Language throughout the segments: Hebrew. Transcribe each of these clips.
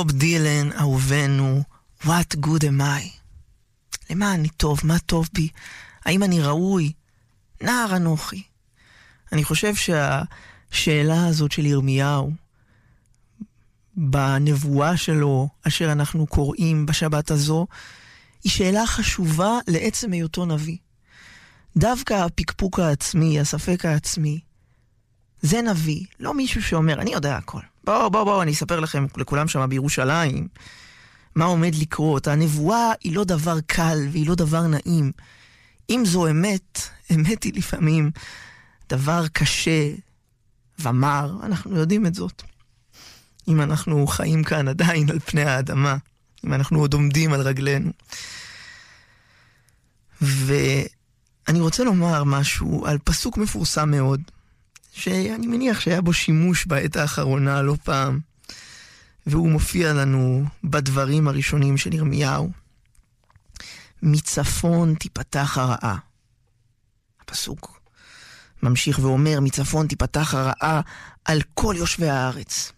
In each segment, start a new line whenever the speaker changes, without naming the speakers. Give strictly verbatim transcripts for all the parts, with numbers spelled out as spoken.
בוב דילן, אהובנו, what good am I? למה אני טוב? מה טוב בי? האם אני ראוי? נער אנוכי. אני חושב שהשאלה הזאת של ירמיהו, בנבואה שלו, אשר אנחנו קוראים בשבת הזו, היא שאלה חשובה לעצם היותו נביא. דווקא הפקפוק העצמי, הספק העצמי, זה נביא, לא מישהו שאומר, אני יודע הכל. בואו, בואו, בואו, אני אספר לכם, לכולם שם בירושלים, מה עומד לקרות. הנבואה היא לא דבר קל והיא לא דבר נעים. אם זו אמת, אמת היא לפעמים דבר קשה ומר, אנחנו יודעים את זאת. אם אנחנו חיים כאן עדיין על פני האדמה, אם אנחנו עוד עומדים על רגלינו. ואני רוצה לומר משהו על פסוק מפורסם מאוד, שאני מניח שהיה בו שימוש בעת האחרונה לא פעם, והוא מופיע לנו בדברים הראשונים של ירמיהו. מצפון תיפתח הרעה. הפסוק ממשיך ואומר, מצפון תיפתח הרעה על כל יושבי הארץ.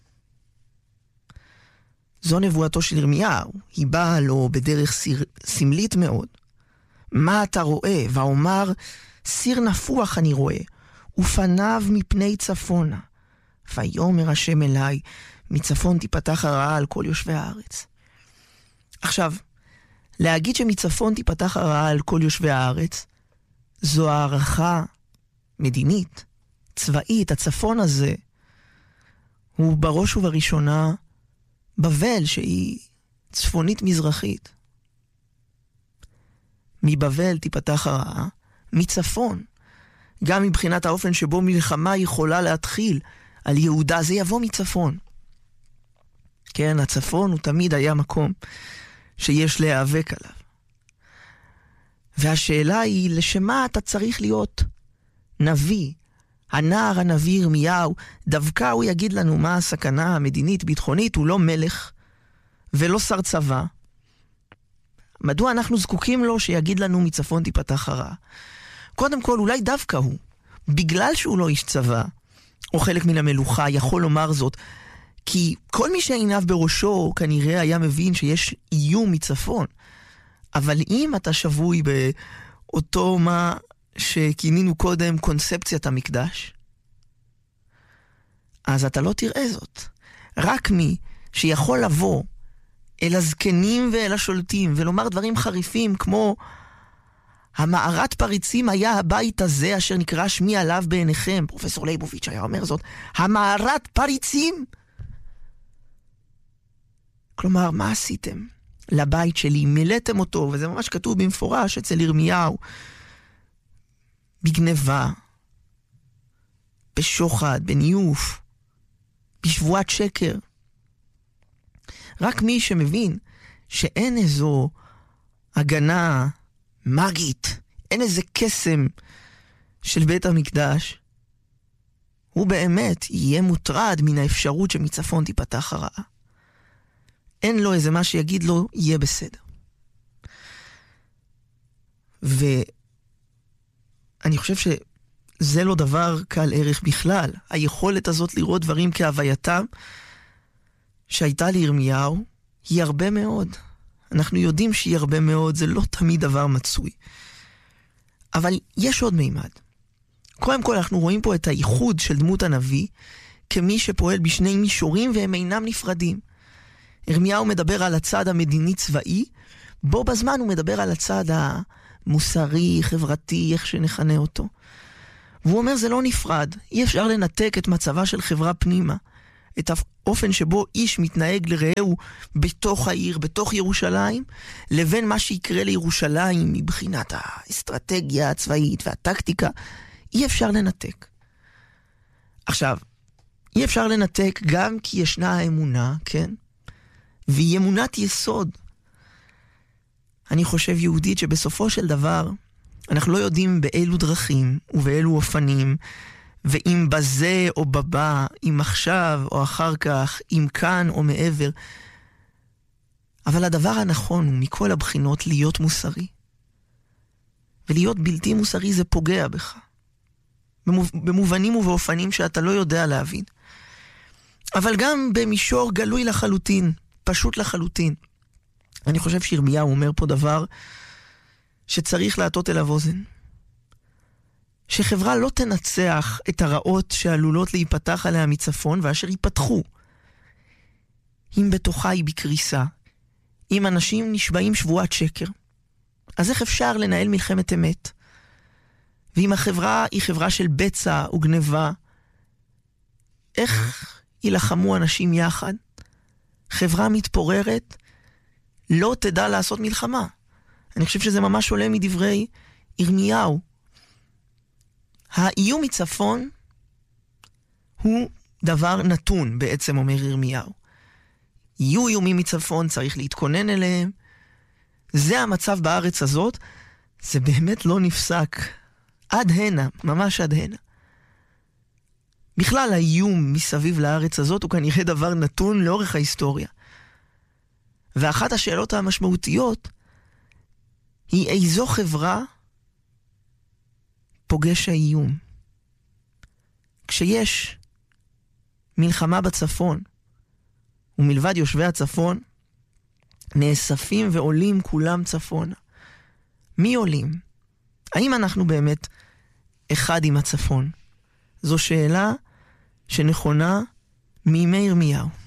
זו נבואתו של ירמיהו, היא באה לו בדרך סיר, סמלית מאוד. מה אתה רואה? ואומר, סיר נפוח אני רואה, ופניו מפני צפונה. ויאמר השם אליי, מצפון תיפתח הרעה על כל יושבי הארץ. עכשיו, להגיד שמצפון תיפתח הרעה על כל יושבי הארץ, זו הערכה מדינית, צבאית. הצפון הזה הוא בראש ובראשונה בבל, שהיא צפונית מזרחית. מבבל תיפתח הרעה, מצפון. גם מבחינת האופן שבו מלחמה יכולה להתחיל על יהודה, זה יבוא מצפון. כן, הצפון הוא תמיד היה מקום שיש להיאבק עליו. והשאלה היא, לשמה אתה צריך להיות נביא? הנער הנביא ירמיהו, דווקא הוא יגיד לנו מה הסכנה המדינית, ביטחונית, הוא לא מלך ולא שר צבא. מדוע אנחנו זקוקים לו שיגיד לנו מצפון תיפתח הרעה? קודם כל, אולי דווקא הוא, בגלל שהוא לא איש צבא, או חלק מן המלוכה, יכול לומר זאת, כי כל מי שעיניו בראשו כנראה היה מבין שיש איום מצפון. אבל אם אתה שבוי באותו מה שכינינו קודם קונספציית המקדש, אז אתה לא תראה זאת. רק מי שיכול לבוא אל הזקנים ואל השולטים ולומר דברים חריפים כמו המערת פריצים היה הבית הזה אשר נקרא שמי עליו בעיניכם. פרופסור ליבוביץ' היה אומר זאת. המערת פריצים? כלומר, מה עשיתם לבית שלי? מילאתם אותו, וזה ממש כתוב במפורש אצל ירמיהו, בגניבה, בשוחד, בניוף, בשבועת שקר. רק מי שמבין שאין איזו הגנה מגית, אין איזה קסם של בית המקדש, הוא באמת יהיה מוטרד מן האפשרות שמצפון תיפתח הרעה. אין לו איזה מה שיגיד לו, יהיה בסדר. ואני חושב שזה לא דבר קל ערך בכלל. היכולת הזאת לראות דברים כהווייתם שהייתה לירמיהו היא הרבה מאוד. אנחנו יודעים שהיא הרבה מאוד, זה לא תמיד דבר מצוי. אבל יש עוד מימד. קודם כל אנחנו רואים פה את הייחוד של דמות הנביא כמי שפועל בשני מישורים והם אינם נפרדים. ירמיהו מדבר על הצד המדיני-צבאי, בו בזמן הוא מדבר על הצד המוסרי, חברתי, איך שנכנה אותו. והוא אומר זה לא נפרד, אי אפשר לנתק את מצבה של חברה פנימה, את האופן שבו איש מתנהג לרעהו בתוך העיר, בתוך ירושלים, לבין מה שיקרה לירושלים מבחינת האסטרטגיה הצבאית והטקטיקה, אי אפשר לנתק. עכשיו, אי אפשר לנתק גם כי ישנה האמונה, כן? והיא אמונת יסוד. אני חושב יהודית שבסופו של דבר אנחנו לא יודעים באילו דרכים ובאילו אופנים, ואם בזה או בבא, אם עכשיו או אחר כך, אם כאן או מעבר. אבל הדבר הנכון הוא מכל הבחינות להיות מוסרי. ולהיות בלתי מוסרי זה פוגע בך. במובנים ובאופנים שאתה לא יודע להבין. אבל גם במישור גלוי לחלוטין, פשוט לחלוטין. אני חושב שירמיהו אומר פה דבר שצריך להטות אליו אוזן. שחברה לא תנצח את הרעות שעלולות להיפתח עליה מצפון, ואשר ייפתחו. אם בתוכה היא בקריסה, אם אנשים נשבעים שבועת שקר, אז איך אפשר לנהל מלחמת אמת? ואם החברה היא חברה של בצע וגניבה, איך ילחמו אנשים יחד? חברה מתפוררת לא תדע לעשות מלחמה. אני חושב שזה ממש עולה מדברי ירמיהו. האיום מצפון הוא דבר נתון, בעצם אומר ירמיהו. יהיו איומים מצפון, צריך להתכונן אליהם. זה המצב בארץ הזאת, זה באמת לא נפסק. עד הנה, ממש עד הנה. בכלל האיום מסביב לארץ הזאת הוא כנראה דבר נתון לאורך ההיסטוריה. ואחת השאלות המשמעותיות היא איזו חברה פוגש האיום. כשיש מלחמה בצפון, ומלבד יושבי הצפון, נאספים ועולים כולם צפונה. מי עולים? האם אנחנו באמת אחד עם הצפון? זו שאלה שנכונה מימי ירמיהו.